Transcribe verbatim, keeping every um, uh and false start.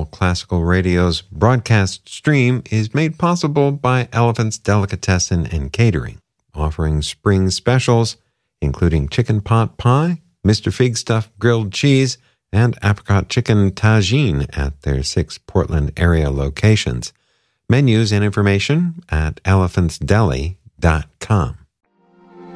Classical Radio's broadcast stream is made possible by Elephant's Delicatessen and Catering, offering spring specials, including chicken pot pie, Mister Fig Stuff grilled cheese, and apricot chicken tagine at their six Portland area locations. Menus and information at elephantsdeli dot com.